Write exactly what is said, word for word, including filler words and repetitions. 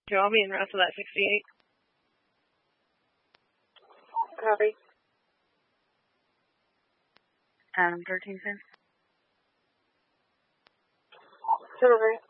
Joe, I'll be in route to that sixty-eight. Copy. Um, thirteen cents. Delivery.